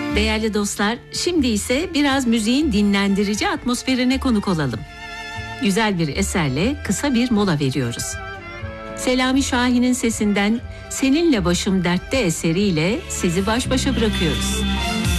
Değerli dostlar, şimdi ise biraz müziğin dinlendirici atmosferine konuk olalım. Güzel bir eserle kısa bir mola veriyoruz. Selami Şahin'in sesinden Seninle Başım Dertte eseriyle sizi baş başa bırakıyoruz.